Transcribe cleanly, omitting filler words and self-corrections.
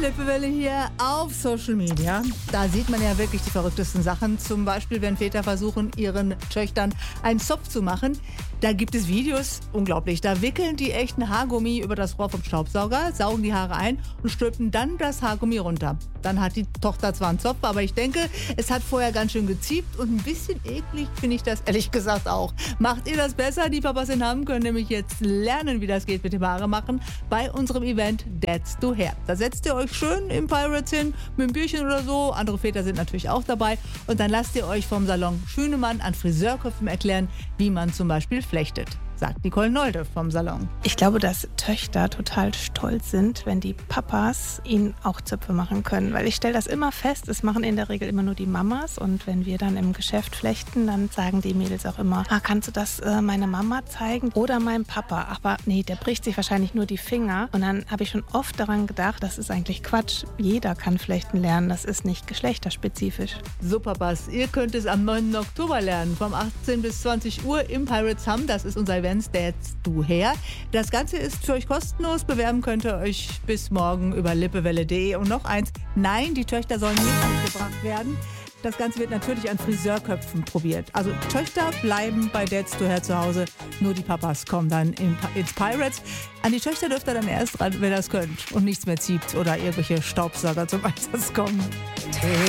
Lippewelle hier auf Social Media. Da sieht man ja wirklich die verrücktesten Sachen. Zum Beispiel, wenn Väter versuchen, ihren Töchtern einen Zopf zu machen. Da gibt es Videos, unglaublich. Da wickeln die echten Haargummi über das Rohr vom Staubsauger, saugen die Haare ein und stülpen dann das Haargummi runter. Dann hat die Tochter zwar einen Zopf, aber ich denke, es hat vorher ganz schön geziebt und ein bisschen eklig finde ich das ehrlich gesagt auch. Macht ihr das besser? Die Papas in Hamm können nämlich jetzt lernen, wie das geht mit dem Haare machen bei unserem Event Dads Do Hair. Da setzt ihr euch schön im Pirates hin, mit einem Bierchen oder so. Andere Väter sind natürlich auch dabei. Und dann lasst ihr euch vom Salon Schünemann an Friseurköpfen erklären, wie man zum Beispiel flechtet, sagt Nicole Nolde vom Salon. Ich glaube, dass Töchter total stolz sind, wenn die Papas ihnen auch Zöpfe machen können. Weil ich stelle das immer fest, es machen in der Regel immer nur die Mamas. Und wenn wir dann im Geschäft flechten, dann sagen die Mädels auch immer, kannst du das meiner Mama zeigen oder meinem Papa? Aber nee, der bricht sich wahrscheinlich nur die Finger. Und dann habe ich schon oft daran gedacht, das ist eigentlich Quatsch. Jeder kann flechten lernen, das ist nicht geschlechterspezifisch. So Papas, ihr könnt es am 9. Oktober lernen, vom 18 bis 20 Uhr im Pirates Hamm. Das ist unser Event Dads Do Hair. Das Ganze ist für euch kostenlos. Bewerben könnt ihr euch bis morgen über lippewelle.de. Und noch eins, nein, die Töchter sollen nicht mitgebracht werden. Das Ganze wird natürlich an Friseurköpfen probiert. Also Töchter bleiben bei Dads Do Hair zu Hause. Nur die Papas kommen dann ins Pirates. An die Töchter dürft ihr dann erst ran, wenn ihr das könnt und nichts mehr zieht oder irgendwelche Staubsauger zum Einsatz kommen.